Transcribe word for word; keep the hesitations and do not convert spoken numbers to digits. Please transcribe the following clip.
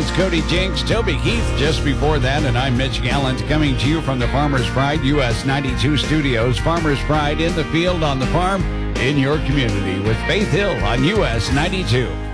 was Cody Jinks, Toby Keith just before that, and I'm Mitch Gallant coming to you from the Farmers Pride U S ninety-two studios. Farmers Pride in the field, on the farm, in your community with Faith Hill on U S ninety-two.